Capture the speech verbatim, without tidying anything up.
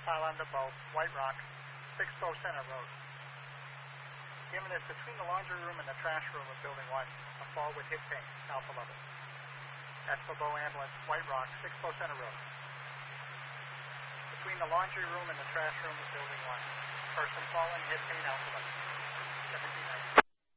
Thailand Bow, White Rock, six Bow Center Road. Given is between the laundry room and the trash room of Building one, a fall with hit paint, alpha level. That's for Bow Ambulance, White Rock, six Bow Center Road. Between the laundry room and the trash room of Building one, person falling, hit paint, alpha level. seventeen ninety.